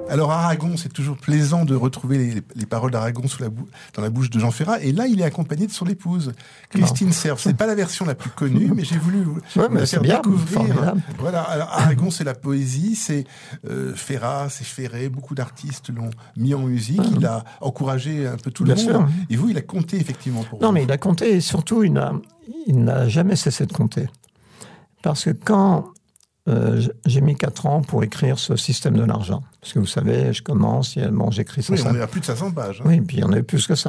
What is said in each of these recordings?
Alors Aragon, c'est toujours plaisant de retrouver les paroles d'Aragon dans la bouche de Jean Ferrat. Et là, il est accompagné de son épouse, Christine Cerf. C'est pas la version la plus connue, mais j'ai voulu vous la faire découvrir. Voilà. Alors Aragon, c'est la poésie, c'est Ferrat, c'est Ferré. Beaucoup d'artistes l'ont mis en musique. Il a encouragé un peu tout le monde. Sûr. Et vous, il a compté effectivement pour vous. Non, mais il a compté et surtout, il n'a jamais cessé de compter. Parce que quand j'ai mis 4 ans pour écrire ce système de l'argent. Parce que vous savez, je commence, j'écris ça. Oui, on est à plus de 500 pages. Oui, puis il y en a plus que ça.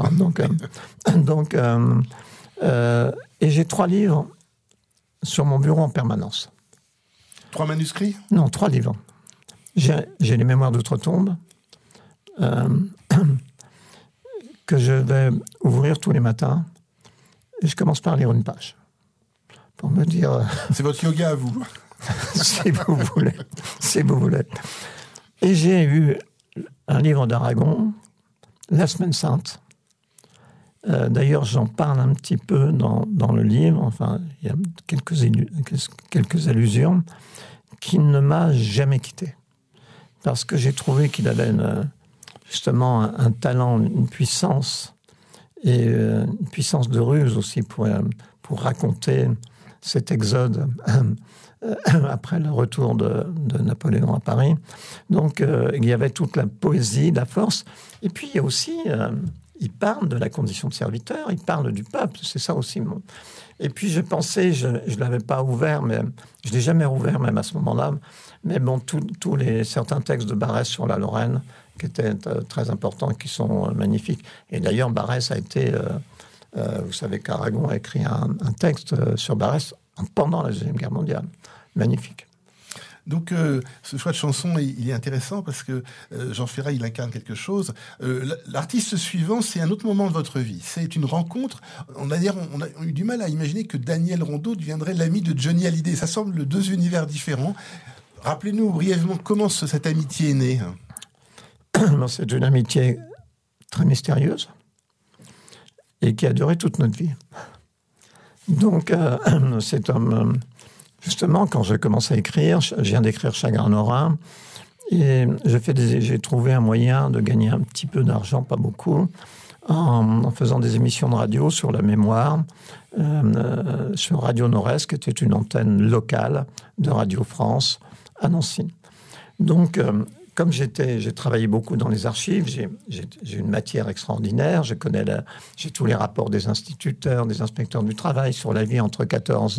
Et j'ai 3 livres sur mon bureau en permanence. 3 manuscrits ? Non, 3 livres. J'ai les mémoires d'outre-tombe que je vais ouvrir tous les matins. Et je commence par lire une page. Pour me dire... C'est votre yoga à vous. Si vous voulez. Et j'ai eu un livre d'Aragon, La Semaine Sainte. D'ailleurs, j'en parle un petit peu dans le livre. Enfin, il y a quelques allusions qui ne m'a jamais quitté. Parce que j'ai trouvé qu'il avait justement un talent, une puissance, et une puissance de ruse aussi pour raconter cet exode après le retour de Napoléon à Paris. Donc, il y avait toute la poésie, la force. Et puis, il y a aussi... il parle de la condition de serviteur, il parle du peuple, c'est ça aussi. Et puis, je pensais, je ne l'avais pas ouvert, mais je ne l'ai jamais rouvert même à ce moment-là. Mais bon, certains textes de Barrès sur la Lorraine, qui étaient très importants, qui sont magnifiques. Et d'ailleurs, Barrès a été... vous savez qu'Aragon a écrit un texte sur Barrès pendant la Deuxième Guerre mondiale. Magnifique. Donc, ce choix de chanson, il est intéressant parce que Jean Ferrat, il incarne quelque chose. L'artiste suivant, c'est un autre moment de votre vie. C'est une rencontre. On a eu du mal à imaginer que Daniel Rondeau deviendrait l'ami de Johnny Hallyday. Ça semble 2 univers différents. Rappelez-nous brièvement comment cette amitié est née. C'est une amitié très mystérieuse et qui a duré toute notre vie. Donc, cet homme... Justement, quand je commence à écrire, je viens d'écrire Chagrin Norin, et j'ai trouvé un moyen de gagner un petit peu d'argent, pas beaucoup, en faisant des émissions de radio sur la mémoire, sur Radio Nord-Est, qui était une antenne locale de Radio France à Nancy. Donc, comme j'ai travaillé beaucoup dans les archives, j'ai une matière extraordinaire. J'ai tous les rapports des instituteurs, des inspecteurs du travail sur la vie entre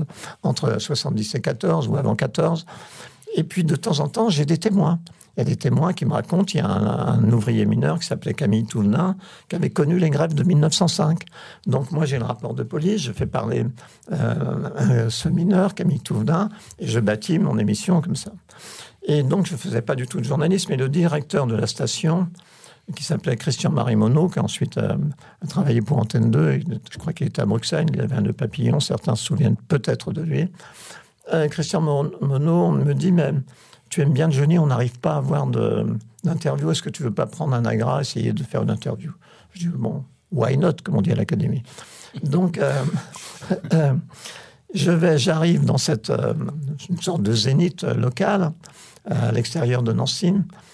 70 et 14 ou avant 14. Et puis, de temps en temps, j'ai des témoins. Il y a des témoins qui me racontent, il y a un ouvrier mineur qui s'appelait Camille Touvenin, qui avait connu les grèves de 1905. Donc, moi, j'ai le rapport de police, je fais parler ce mineur, Camille Touvenin, et je bâtis mon émission comme ça. Et donc, je ne faisais pas du tout de journalisme. Et le directeur de la station, qui s'appelait Christian-Marie Monod, qui ensuite a travaillé pour Antenne 2, et je crois qu'il était à Bruxelles, il avait un nœud papillon, certains se souviennent peut-être de lui. Christian Monod me dit, mais tu aimes bien Johnny, on n'arrive pas à avoir d'interview, est-ce que tu ne veux pas prendre un agra, essayer de faire une interview? Je dis, bon, why not, comme on dit à l'Académie. Donc... j'arrive dans une sorte de zénith local à l'extérieur de Nancy.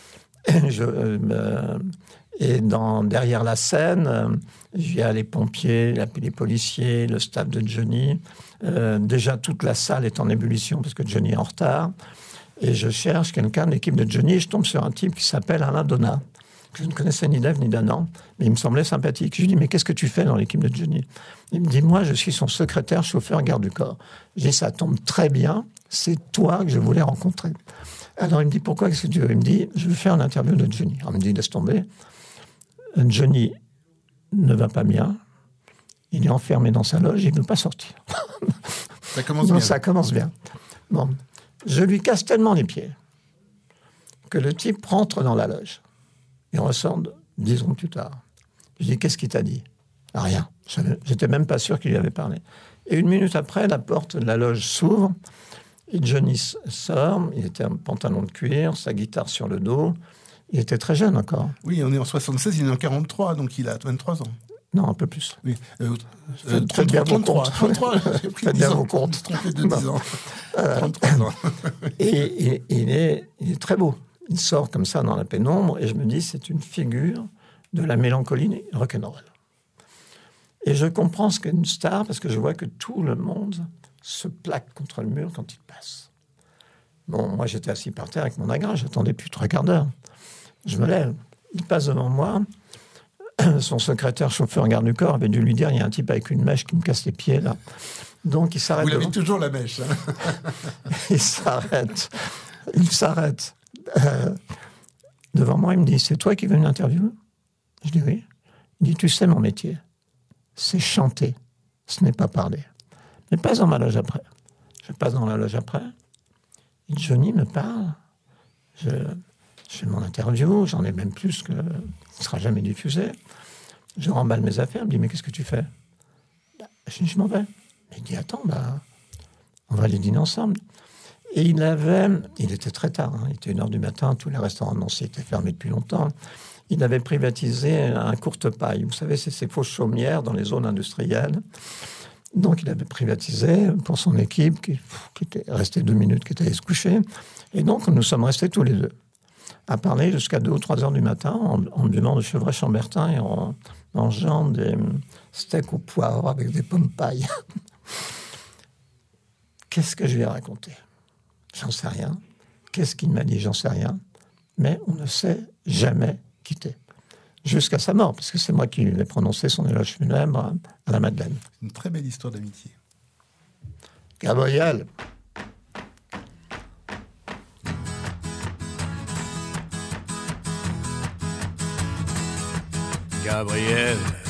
Et derrière la scène, il y a les pompiers, les policiers, le staff de Johnny. Déjà, toute la salle est en ébullition parce que Johnny est en retard. Et je cherche quelqu'un de l'équipe de Johnny. Et je tombe sur un type qui s'appelle Alain Donat, que je ne connaissais ni d'Ève ni d'Adam, mais il me semblait sympathique. Je lui dis, mais qu'est-ce que tu fais dans l'équipe de Johnny? Il me dit, moi, je suis son secrétaire, chauffeur, garde du corps. Je dis, ça tombe très bien, c'est toi que je voulais rencontrer. Alors, il me dit, pourquoi, qu'est-ce que tu veux? Il me dit, je veux faire une interview de Johnny. Alors, il me dit, laisse tomber. Johnny ne va pas bien, il est enfermé dans sa loge, il ne veut pas sortir. Ça commence bien. Ça commence bien. Bon, je lui casse tellement les pieds que le type rentre dans la loge. Il ressort 10 secondes plus tard. Je dis, qu'est-ce qu'il t'a dit? Rien. J'étais même pas sûr qu'il lui avait parlé. Et 1 minute après, la porte de la loge s'ouvre et Johnny sort. Il était un pantalon de cuir, sa guitare sur le dos. Il était très jeune encore. Oui, on est en 76, il est en 43, donc il a 23 ans. Non, un peu plus. Oui. 33. Faites bien vos comptes. Trompé de 10 ans. 33 ans. Et il est très beau. Il sort comme ça dans la pénombre et je me dis, c'est une figure de la mélancolie rock'n'roll. Et je comprends ce qu'est une star parce que je vois que tout le monde se plaque contre le mur quand il passe. Bon, moi, j'étais assis par terre avec mon agra, j'attendais plus 3/4 d'heure. Je me lève, il passe devant moi. Son secrétaire chauffeur garde du corps avait dû lui dire, il y a un type avec une mèche qui me casse les pieds, là. Donc, il s'arrête. Vous l'avez toujours, la mèche. Hein. Il s'arrête. Devant moi, il me dit, c'est toi qui veux une interview? Je dis oui. Il dit, tu sais, mon métier, c'est chanter, ce n'est pas parler. Mais passe dans ma loge après. Je passe dans la loge après. Et Johnny me parle. Je fais mon interview, j'en ai même plus qui ne sera jamais diffusé. Je remballe mes affaires, il me dit, mais qu'est-ce que tu fais? Je dis, je m'en vais. Il dit, attends, on va aller dîner ensemble. Et il était très tard, hein, il était 1h du matin, tous les restaurants de Nancy étaient fermés depuis longtemps. Il avait privatisé un courte paille. Vous savez, c'est ces fausses chaumières dans les zones industrielles. Donc, il avait privatisé pour son équipe, qui était restée 2 minutes, qui était allée se coucher. Et donc, nous sommes restés tous les deux à parler jusqu'à 2 ou 3 heures du matin en buvant de chevreuil chambertin et en mangeant des steaks au poivre avec des pommes pailles. Qu'est-ce que je lui ai raconté? J'en sais rien. Qu'est-ce qu'il m'a dit? J'en sais rien. Mais on ne s'est jamais quitté. Jusqu'à sa mort, parce que c'est moi qui lui ai prononcé son éloge funèbre à la Madeleine. Une très belle histoire d'amitié. Gabriel. Gabriel.